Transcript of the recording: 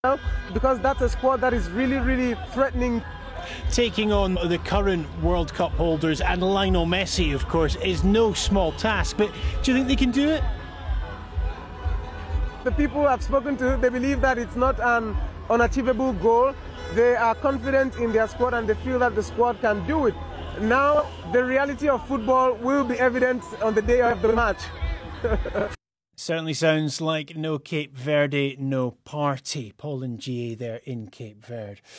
because that's a squad that is really threatening. Taking on the current World Cup holders and Lionel Messi, of course, is no small task, but do you think they can do it? The people I've spoken to, they believe that it's not an unachievable goal. They are confident in their squad and they feel that the squad can do it. Now, the reality of football will be evident on the day of the match. Certainly sounds like no Cape Verde, no party. Paul and GA there in Cape Verde.